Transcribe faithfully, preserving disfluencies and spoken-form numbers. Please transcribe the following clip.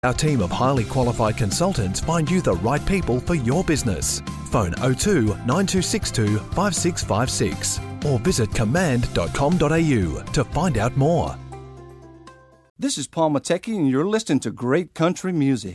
Our team of highly qualified consultants find you the right people for your business. Phone oh two nine two six two five six five six or visit command dot com dot a u to find out more. This is Paul Matecki, and you're listening to great country music.